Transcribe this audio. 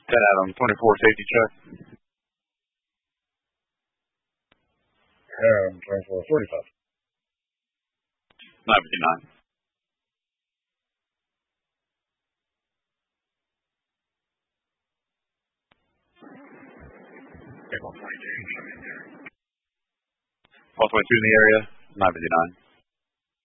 10 Adam, 24 safety check. Adam, 24, 45. 959. All 22 in the area, 959.